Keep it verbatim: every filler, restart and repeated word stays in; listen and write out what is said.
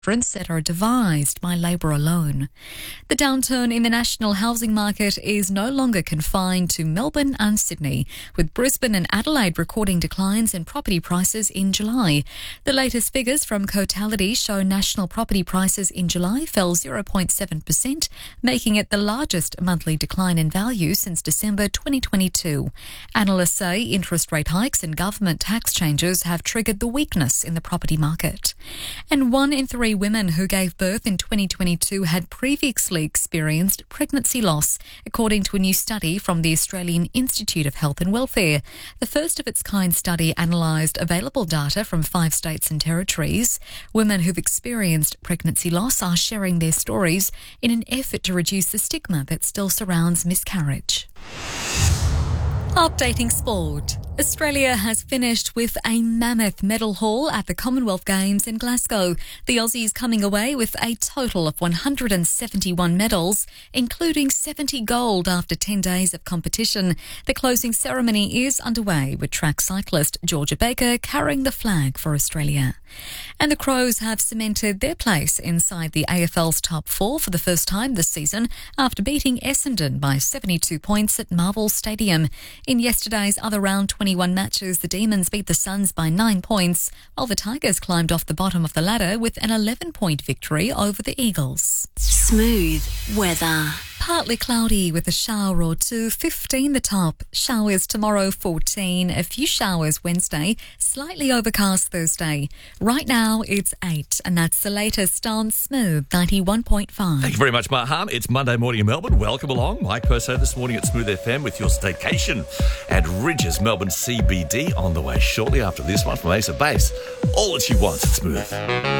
that are devised by Labor alone. The downturn in the national housing market is no longer confined to Melbourne and Sydney, with Brisbane and Adelaide recording declines in property prices in July. The latest figures from Cotality show national property prices in July fell zero point seven percent, making it the largest monthly decline in value since December twenty twenty-two. Analysts say interest rate hikes and government tax changes have triggered the weakness in the property market. And one in three women who gave birth in twenty twenty-two had previously experienced pregnancy loss, according to a new study from the Australian Institute of Health and Welfare. The first of its kind study analysed available data from five states and territories. Women who've experienced pregnancy loss are sharing their stories in an effort to reduce the stigma that still surrounds miscarriage. Updating sport. Australia has finished with a mammoth medal haul at the Commonwealth Games in Glasgow. The Aussies coming away with a total of one hundred seventy-one medals, including seventy gold after ten days of competition. The closing ceremony is underway, with track cyclist Georgia Baker carrying the flag for Australia. And the Crows have cemented their place inside the A F L's top four for the first time this season after beating Essendon by seventy-two points at Marvel Stadium. In yesterday's other round twenty-one matches, the Demons beat the Suns by nine points, while the Tigers climbed off the bottom of the ladder with an eleven-point victory over the Eagles. Smooth weather. Partly cloudy with a shower or two, fifteen the top. Showers tomorrow, fourteen. A few showers Wednesday. Slightly overcast Thursday. Right now, it's eight, and that's the latest on Smooth ninety-one point five. Thank you very much, Maham. It's Monday morning in Melbourne. Welcome along. Mike Purso this morning at Smooth F M with your staycation at Ridges, Melbourne C B D, on the way shortly after this one from Ace of Base. All that you want at Smooth.